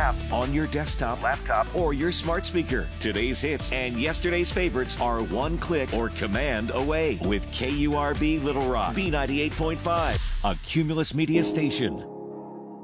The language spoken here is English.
app, on your desktop, laptop, or your smart speaker. Today's hits and yesterday's favorites are one click or command away with KURB Little Rock, B98.5, a Cumulus Media station.